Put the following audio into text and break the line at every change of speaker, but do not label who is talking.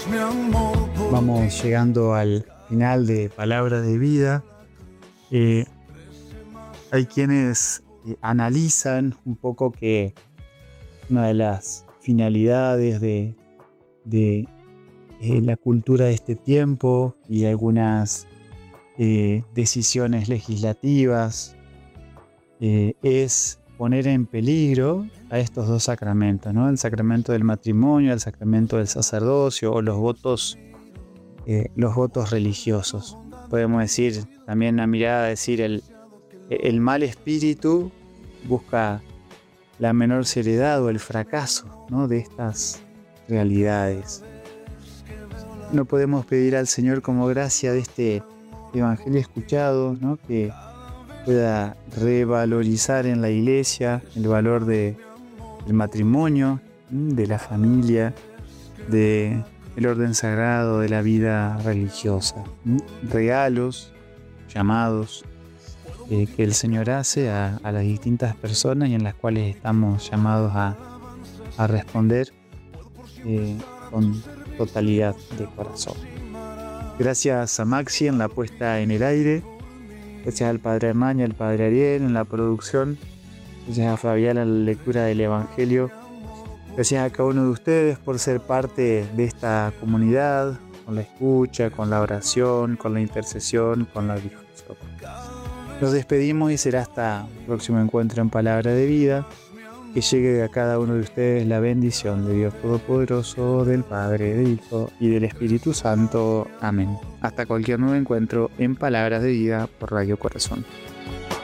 Vamos llegando al final de Palabra de Vida. Hay quienes analizan un poco que una de las finalidades de la cultura de este tiempo y algunas decisiones legislativas es poner en peligro a estos dos sacramentos, ¿no? El sacramento del matrimonio, el sacramento del sacerdocio o los votos religiosos. Podemos decir, también una mirada, decir el mal espíritu busca la menor seriedad o el fracaso, ¿no?, de estas realidades. No podemos pedir al Señor como gracia de este evangelio escuchado, ¿no?, que pueda revalorizar en la Iglesia el valor del matrimonio, de la familia, del orden sagrado de la vida religiosa. Regalos, llamados que el Señor hace a las distintas personas y en las cuales estamos llamados a responder con totalidad de corazón. Gracias a Maxi en la puesta en el aire, gracias al Padre Hernán y al Padre Ariel en la producción, gracias a Fabián en la lectura del Evangelio, gracias a cada uno de ustedes por ser parte de esta comunidad, con la escucha, con la oración, con la intercesión, con la difusión. Nos despedimos y será hasta el próximo encuentro en Palabra de Vida. Que llegue a cada uno de ustedes la bendición de Dios Todopoderoso, del Padre, del Hijo y del Espíritu Santo. Amén. Hasta cualquier nuevo encuentro en Palabras de Vida por Radio Corazón.